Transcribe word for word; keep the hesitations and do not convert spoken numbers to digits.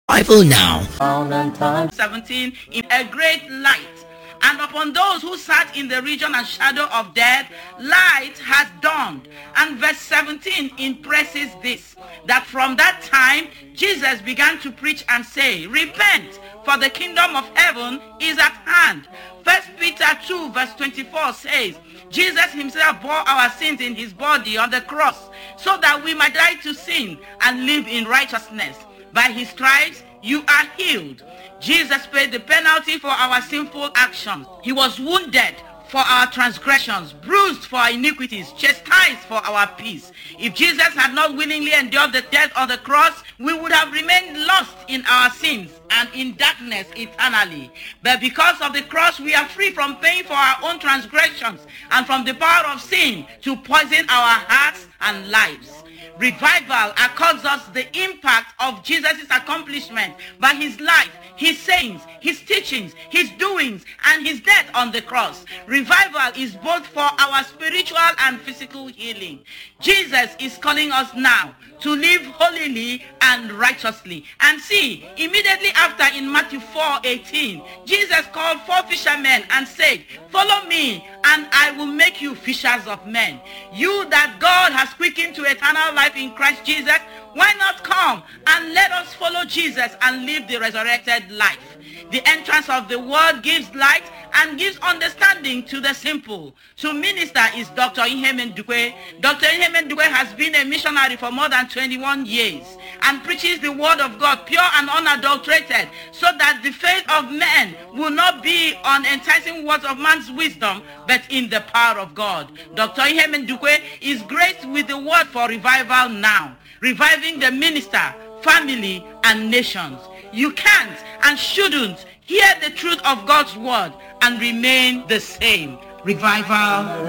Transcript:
Bible now. seventeen, in a great light. And upon those who sat in the region and shadow of death, light has dawned. And verse seventeen impresses this, that from that time, Jesus began to preach and say, repent, for the kingdom of heaven is at hand. First Peter two verse twenty-four says, Jesus himself bore our sins in his body on the cross, so that we might die to sin and live in righteousness. By his stripes, you are healed. Jesus paid the penalty for our sinful actions. He was wounded for our transgressions, bruised for our iniquities, chastised for our peace. If Jesus had not willingly endured the death on the cross, we would have remained lost in our sins and in darkness eternally. But because of the cross, we are free from paying for our own transgressions and from the power of sin to poison our hearts and lives. Revival accords us the impact of Jesus' accomplishment by his life, his sayings, his teachings, his doings, and his death on the cross. Revival is both for our spiritual and physical healing. Jesus is calling us now to live holily and righteously. And see, immediately after in Matthew four eighteen, Jesus called four fishermen and said, follow me, and I will make you fishers of men. You that God has quickened to eternal life in Christ Jesus, why not come and let us follow Jesus and live the resurrected life? The entrance of the word gives light and gives understanding to the simple. To minister is Doctor Ihe Ndukwe. Doctor Ihe Ndukwe has been a missionary for more than twenty-one years and preaches the word of God pure and unadulterated, so that the faith of men will not be on enticing words of man's wisdom, but in the power of God. Doctor Ihe Ndukwe is graced with the word for revival now, reviving the minister, family, and nations. You can't and shouldn't hear the truth of God's word and remain the same. Revival